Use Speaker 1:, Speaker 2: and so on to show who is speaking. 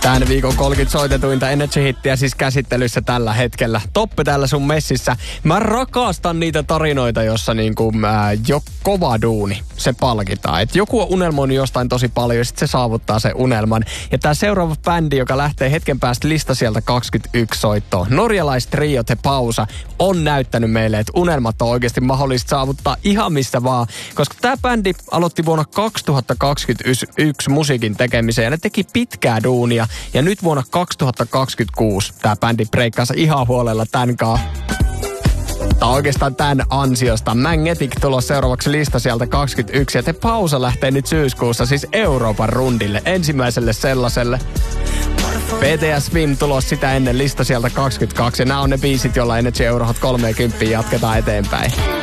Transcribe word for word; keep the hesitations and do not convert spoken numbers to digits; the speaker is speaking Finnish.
Speaker 1: Tämän viikon kolmekymmentä soitetuinta Energy-hittiä siis käsittelyssä tällä hetkellä. Toppe täällä sun messissä. Mä rakastan niitä tarinoita, jossa niinku, ää, jo kova duuni, se palkitaan. Et joku on unelmoinut jostain tosi paljon ja sit se saavuttaa sen unelman. Ja tää seuraava bändi, joka lähtee hetken päästä lista sieltä kaksikymmentäyksi soittoon. Norjalais-trio The Pausa on näyttänyt meille, että unelmat on oikeasti mahdollista saavuttaa ihan missä vaan. Koska tää bändi aloitti vuonna kaksituhattakaksikymmentäyksi musiikin tekemiseen ja ne teki pitkää duunia. Ja nyt vuonna kaksituhattakaksikymmentäkuusi tää bändi breikkasi ihan huolella tän kaa. Tai oikeastaan tämän ansiosta. Magnetic tulos seuraavaksi lista sieltä kaksikymmentäyksi ja The Pausa lähtee nyt syyskuussa siis Euroopan rundille, ensimmäiselle sellaiselle. P T S Swim tulos sitä ennen lista sieltä kaksikymmentäkaksi ja nämä on ne biisit, joilla Energy Euro Hot kolmekymmentä jatketaan eteenpäin.